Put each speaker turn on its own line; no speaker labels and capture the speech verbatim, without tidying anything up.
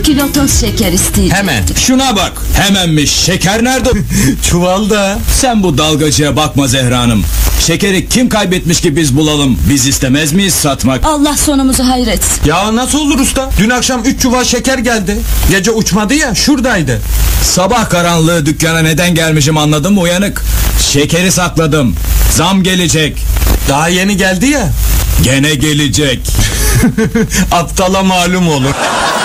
kilo toz şeker isteyecektim.
Hemen. Şuna bak. Hemenmiş. Şeker nerede?
Çuvalda.
Sen bu dalgacıya bakma Zehra Hanım. Şekeri kim kaybetmiş ki biz bulalım? Biz istemez miyiz satmak?
Allah sonumuzu hayretsin.
Ya nasıl olur usta? Dün akşam üç çuval şeker geldi. Gece uçmadı ya, şuradaydı.
Sabah karanlığı dükkana neden gelmişim anladın mı uyanık? Şekeri sakladım. Zam gelecek.
Daha yeni geldi ya.
Gene gelecek.
Aptala malum olur.